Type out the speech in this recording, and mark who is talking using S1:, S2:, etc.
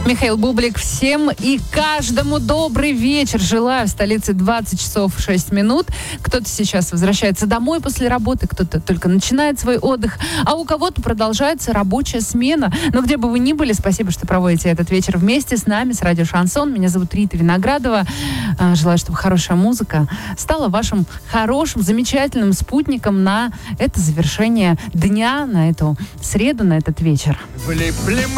S1: Михаил Бублик, всем и каждому добрый вечер. Желаю. В столице 20 часов 6 минут. Кто-то сейчас возвращается домой после работы, кто-то только начинает свой отдых, а у кого-то продолжается рабочая смена. Но где бы вы ни были, спасибо, что проводите этот вечер вместе с нами, с Радио Шансон. Меня зовут Рита Виноградова. Желаю, чтобы хорошая музыка стала вашим хорошим, замечательным спутником на это завершение дня, на эту среду, на этот вечер.